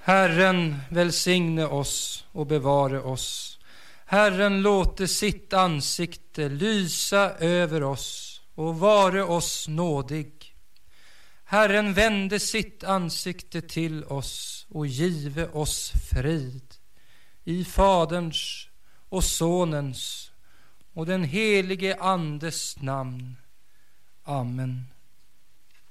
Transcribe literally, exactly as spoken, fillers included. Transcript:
Herren välsigne oss och bevare oss. Herren låte sitt ansikte lysa över oss och vare oss nådig. Herren vände sitt ansikte till oss och give oss frid. I Faderns och Sonens och den helige Andes namn. Amen.